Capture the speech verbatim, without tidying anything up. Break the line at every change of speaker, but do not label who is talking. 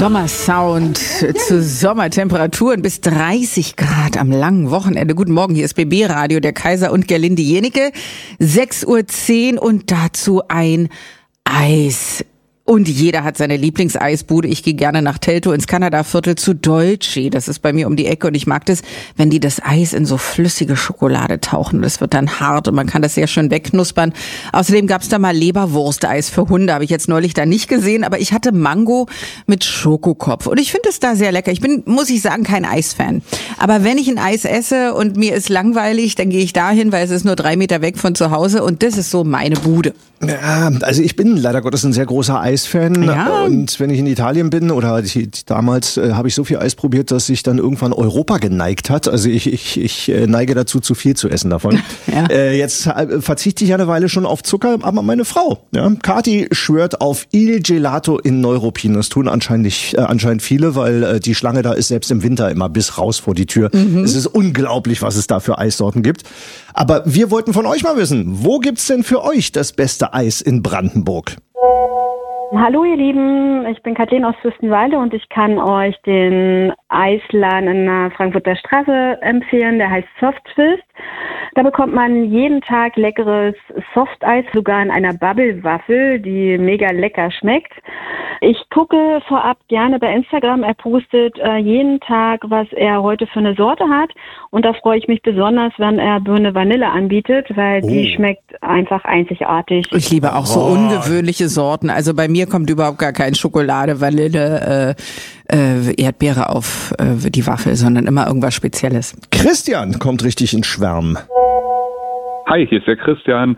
Sommersound zu Sommertemperaturen bis dreißig Grad am langen Wochenende. Guten Morgen, hier ist B B Radio, der Kaiser und Gerlinde Jenecke. sechs Uhr zehn und dazu ein Eis. Und jeder hat seine Lieblingseisbude. Ich gehe gerne nach Teltow ins Kanada-Viertel zu Dolce. Das ist bei mir um die Ecke und ich mag das, wenn die das Eis in so flüssige Schokolade tauchen. Das wird dann hart und man kann das sehr schön wegknuspern. Außerdem gab es da mal Leberwursteis für Hunde. Habe ich jetzt neulich da nicht gesehen, aber ich hatte Mango mit Schokokopf. Und ich finde es da sehr lecker. Ich bin, muss ich sagen, kein Eisfan. Aber wenn ich ein Eis esse und mir ist langweilig, dann gehe ich dahin, weil es ist nur drei Meter weg von zu Hause und das ist so meine Bude.
Ja, also ich bin leider Gottes ein sehr großer Eisfan.
Ja.
Und wenn ich in Italien bin oder ich, damals äh, habe ich so viel Eis probiert, dass sich dann irgendwann Europa geneigt hat. Also ich, ich, ich äh, neige dazu, zu viel zu essen davon. Ja. Äh, jetzt äh, verzichte ich eine Weile schon auf Zucker, aber meine Frau, ja, Kathi, schwört auf Il Gelato in Neuruppin. Das tun anscheinend, äh, anscheinend viele, weil äh, die Schlange da ist selbst im Winter immer bis raus vor die Tür. Mhm. Es ist unglaublich, was es da für Eissorten gibt. Aber wir wollten von euch mal wissen, wo gibt's denn für euch das beste Eis in Brandenburg?
Hallo ihr Lieben, ich bin Kathleen aus Fürstenwalde und ich kann euch den Eisladen in der Frankfurter Straße empfehlen, der heißt Soft Twist. Da bekommt man jeden Tag leckeres Softeis, sogar in einer Bubble-Waffel, die mega lecker schmeckt. Ich gucke vorab gerne bei Instagram, er postet äh, jeden Tag, was er heute für eine Sorte hat und da freue ich mich besonders, wenn er Birne Vanille anbietet, weil oh. die schmeckt einfach einzigartig.
Ich liebe auch so oh. ungewöhnliche Sorten, also bei mir kommt überhaupt gar kein Schokolade, Vanille, äh, äh, Erdbeere auf äh, die Waffel, sondern immer irgendwas Spezielles.
Christian kommt richtig in Schwärmen.
Hi, hier ist der Christian.